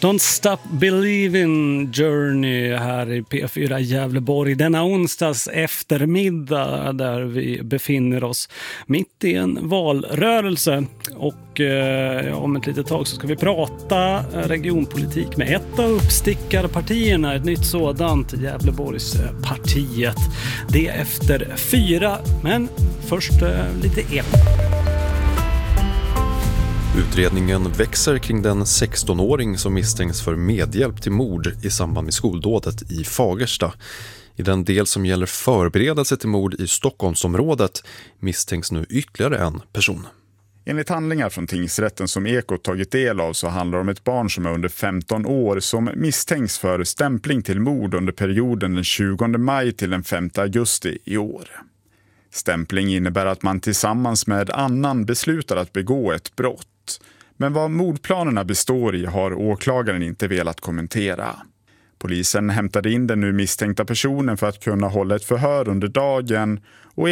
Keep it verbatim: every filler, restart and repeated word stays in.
Don't Stop Believin' Journey här i P fyra Gävleborg denna onsdags eftermiddag där vi befinner oss mitt i en valrörelse och eh, om ett litet tag så ska vi prata regionpolitik med ett av uppstickarpartierna, ett nytt sådant, Gävleborgspartiet. Det efter fyra, men först eh, lite ep. Utredningen växer kring den sextonåring som misstänks för medhjälp till mord i samband med skoldådet i Fagersta. I den del som gäller förberedelse till mord i Stockholmsområdet misstänks nu ytterligare en person. Enligt handlingar från tingsrätten som Ekot tagit del av så handlar det om ett barn som är under femton år som misstänks för stämpling till mord under perioden den tjugonde maj till den femte augusti i år. Stämpling innebär att man tillsammans med annan beslutar att begå ett brott. Men vad mordplanerna består i har åklagaren inte velat kommentera. Polisen hämtade in den nu misstänkta personen för att kunna hålla ett förhör under dagen och